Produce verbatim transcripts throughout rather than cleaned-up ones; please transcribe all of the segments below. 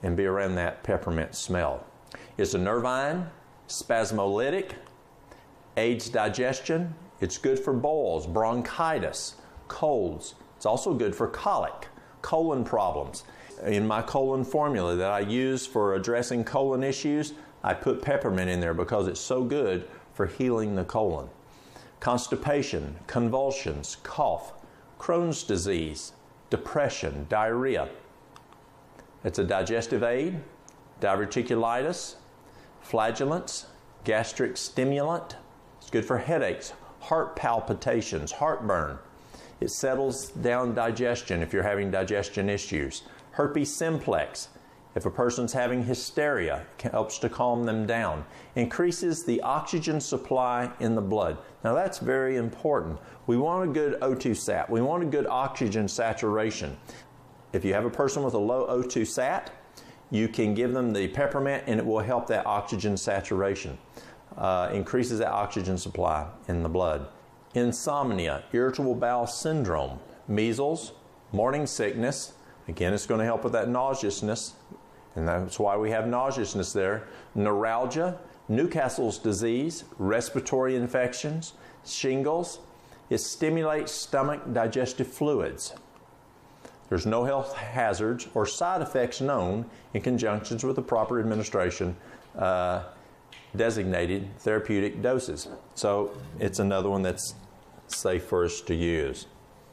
and be around that peppermint smell. It's a nervine, spasmolytic, aids digestion. It's good for boils, bronchitis, colds. It's also good for colic, colon problems. In my colon formula that I use for addressing colon issues, I put peppermint in there because it's so good for healing the colon. Constipation, convulsions, cough, Crohn's disease, depression, diarrhea. It's a digestive aid, diverticulitis, flagellants, gastric stimulant. It's good for headaches, heart palpitations, heartburn. It settles down digestion if you're having digestion issues. Herpes simplex, if a person's having hysteria, it helps to calm them down. Increases the oxygen supply in the blood. Now that's very important. We want a good O two sat. We want a good oxygen saturation. If you have a person with a low O two sat, you can give them the peppermint and it will help that oxygen saturation. Uh, increases that oxygen supply in the blood. Insomnia, irritable bowel syndrome, measles, morning sickness. Again, it's going to help with that nauseousness, and that's why we have nauseousness there. Neuralgia, Newcastle's disease, respiratory infections, shingles. It stimulates stomach digestive fluids. There's no health hazards or side effects known in conjunction with the proper administration uh, designated therapeutic doses. So it's another one that's safe for us to use.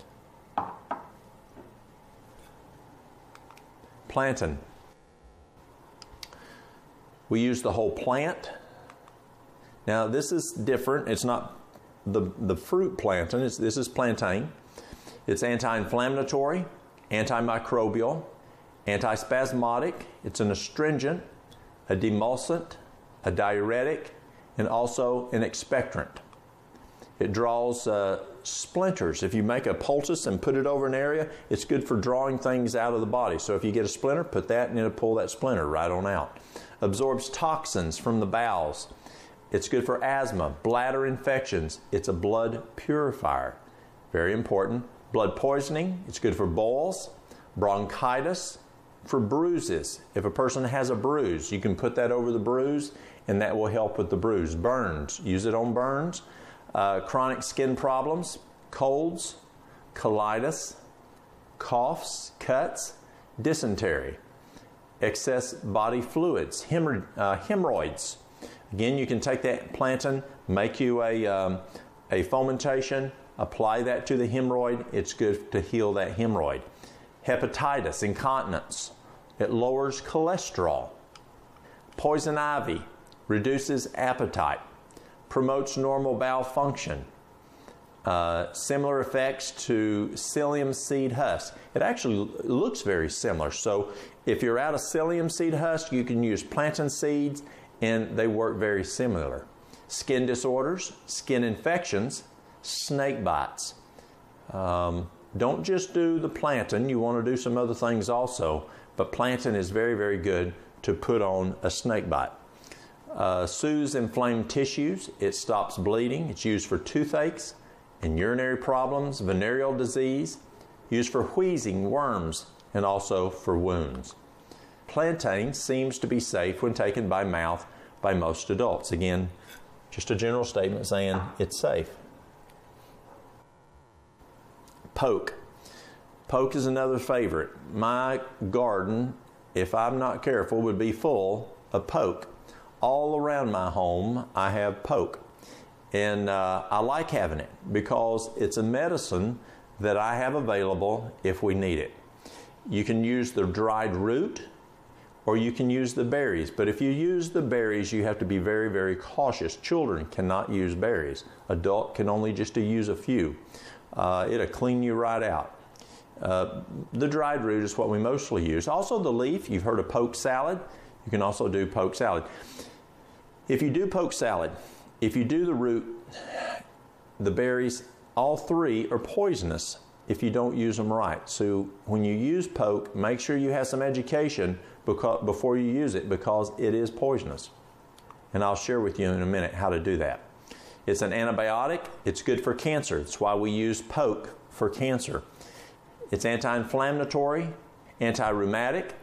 Plantain. We use the whole plant. Now this is different. It's not the, the fruit plantain. It's, this is plantain. It's anti-inflammatory, antimicrobial, antispasmodic. It's an astringent, a demulcent, a diuretic, and also an expectorant. It draws uh, splinters. If you make a poultice and put it over an area, it's good for drawing things out of the body. So if you get a splinter, put that and it'll pull that splinter right on out. Absorbs toxins from the bowels. It's good for asthma, bladder infections. It's a blood purifier. Very important. Blood poisoning. It's good for boils, bronchitis, for bruises. If a person has a bruise, you can put that over the bruise and that will help with the bruise. Burns. Use it on burns. Uh, chronic skin problems, colds, colitis, coughs, cuts, dysentery, excess body fluids, hemorrh uh, hemorrhoids. Again, you can take that plantain, make you a, um, a fomentation, apply that to the hemorrhoid. It's good to heal that hemorrhoid. Hepatitis, incontinence. It lowers cholesterol. Poison ivy reduces appetite. Promotes normal bowel function. Uh, similar effects to psyllium seed husk. It actually looks very similar. So if you're out of psyllium seed husk, you can use plantain seeds and they work very similar. Skin disorders, skin infections, snake bites. Um, don't just do the plantain. You want to do some other things also, but plantain is very, very good to put on a snake bite. Uh, soothes inflamed tissues. It stops bleeding. It's used for toothaches and urinary problems, venereal disease, used for wheezing, worms, and also for wounds. Plantain seems to be safe when taken by mouth by most adults. Again, just a general statement saying it's safe. Poke. Poke is another favorite. My garden, if I'm not careful, would be full of poke. All around my home, I have poke. And uh, I like having it because it's a medicine that I have available if we need it. You can use the dried root or you can use the berries. But if you use the berries, you have to be very, very cautious. Children cannot use berries. Adult can only just use a few. Uh, it'll clean you right out. Uh, the dried root is what we mostly use. Also the leaf, you've heard of poke salad. You can also do poke salad. If you do poke salad, if you do the root, the berries, all three are poisonous if you don't use them right. So when you use poke, make sure you have some education because, before you use it because it is poisonous. And I'll share with you in a minute how to do that. It's an antibiotic. It's good for cancer. That's why we use poke for cancer. It's anti-inflammatory, anti-rheumatic,